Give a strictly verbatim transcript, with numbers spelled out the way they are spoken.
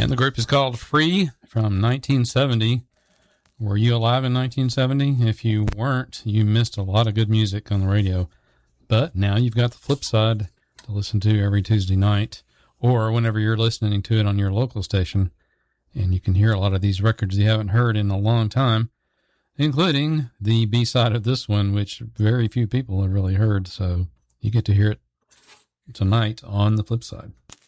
And the group is called Free from nineteen seventy. Were you alive in nineteen seventy? If you weren't, you missed a lot of good music on the radio. But now you've got the flip side to listen to every Tuesday night, or whenever you're listening to it on your local station. And you can hear a lot of these records you haven't heard in a long time, including the B-side of this one, which very few people have really heard. So you get to hear it tonight on the flip side.